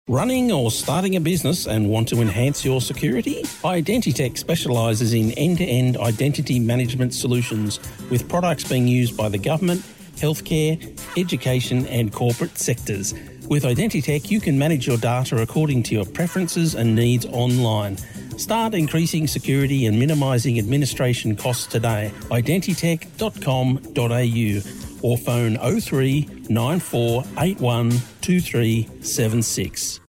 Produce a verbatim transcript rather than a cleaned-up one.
Running or starting a business and want to enhance your security? Identitech specialises in end-to-end identity management solutions with products being used by the government, healthcare, education and corporate sectors. With Identitech, you can manage your data according to your preferences and needs online. Start increasing security and minimising administration costs today. identitech dot com dot a u or phone oh three nine four eight one two three seven six.